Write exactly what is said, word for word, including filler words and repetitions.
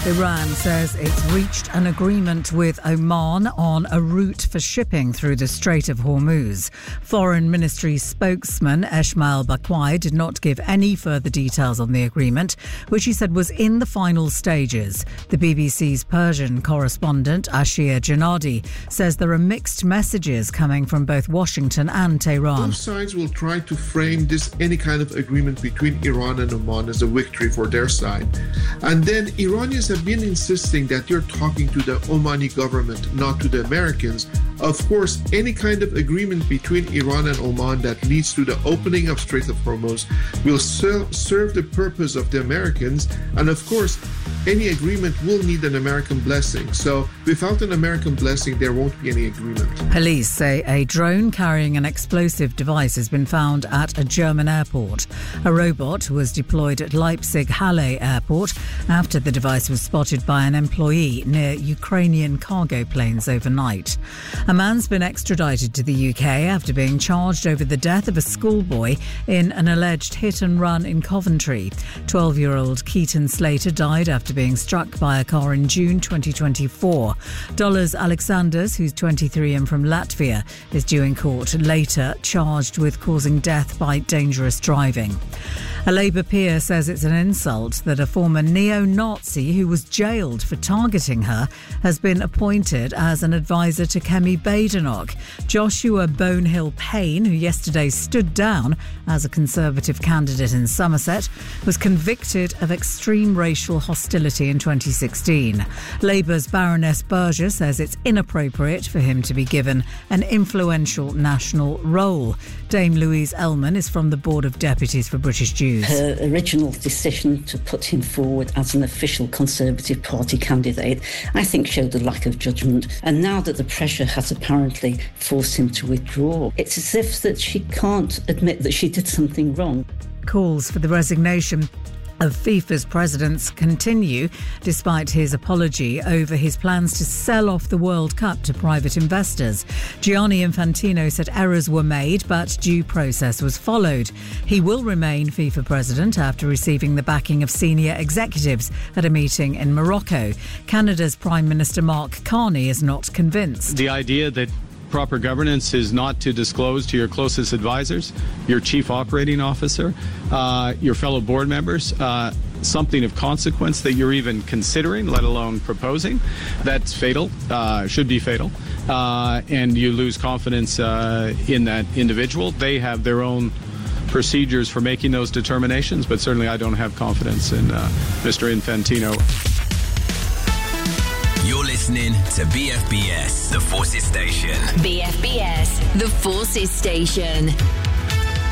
Iran says it's reached an agreement with Oman on a route for shipping through the Strait of Hormuz. Foreign Ministry spokesman Esmail Bakwai did not give any further details on the agreement, which he said was in the final stages. The B B C's Persian correspondent Ashia Janadi says there are mixed messages coming from both Washington and Tehran. Both sides will try to frame this any kind of agreement between Iran and Oman as a victory for their side. And then Iranians have been insisting that you're talking to the Omani government, not to the Americans. Of course, any kind of agreement between Iran and Oman that leads to the opening of Strait of Hormuz will ser- serve the purpose of the Americans. And of course, any agreement will need an American blessing. So without an American blessing, there won't be any agreement. Police say a drone carrying an explosive device has been found at a German airport. A robot was deployed at Leipzig-Halle Airport after the device was spotted by an employee near Ukrainian cargo planes overnight. A man's been extradited to the U K after being charged over the death of a schoolboy in an alleged hit and run in Coventry. twelve-year-old Keaton Slater died after being struck by a car in June twenty twenty-four. Dollars Alexanders, who's twenty-three and from Latvia, is due in court later, charged with causing death by dangerous driving. A Labour peer says it's an insult that a former neo-Nazi who was jailed for targeting her has been appointed as an advisor to Kemi Badenoch. Joshua Bonehill Payne, who yesterday stood down as a Conservative candidate in Somerset, was convicted of extreme racial hostility in twenty sixteen. Labour's Baroness Berger says it's inappropriate for him to be given an influential national role. Dame Louise Ellman is from the Board of Deputies for British Jews. Her original decision to put him forward as an official Conservative Party candidate, I think, showed a lack of judgment. And now that the pressure has apparently forced him to withdraw, it's as if that she can't admit that she did something wrong. Calls for the resignation of FIFA's presidents continue despite his apology over his plans to sell off the World Cup to private investors. Gianni Infantino said errors were made, but due process was followed. He will remain FIFA president after receiving the backing of senior executives at a meeting in Morocco. Canada's Prime Minister Mark Carney is not convinced. The idea that proper governance is not to disclose to your closest advisors, your chief operating officer, uh, your fellow board members, uh, something of consequence that you're even considering, let alone proposing, that's fatal, uh, should be fatal, uh, and you lose confidence uh, in that individual. They have their own procedures for making those determinations, but certainly I don't have confidence in uh, Mister Infantino. You're listening to B F B S, The Forces Station. B F B S, The Forces Station.